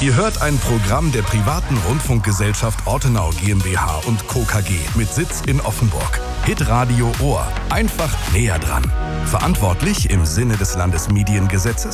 Ihr hört ein Programm der privaten Rundfunkgesellschaft Ortenau GmbH und Co. KG mit Sitz in Offenburg. Hitradio Ohr. Einfach näher dran. Verantwortlich im Sinne des Landesmediengesetzes